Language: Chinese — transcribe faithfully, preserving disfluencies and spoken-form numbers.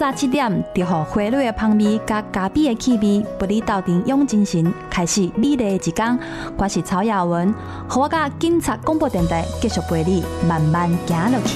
早七点，就互花蕊的香味甲咖啡的气味，不离斗阵养精神，开始美丽的一天。我是曹雅文，和我甲警察广播电台继续陪你慢慢行落去。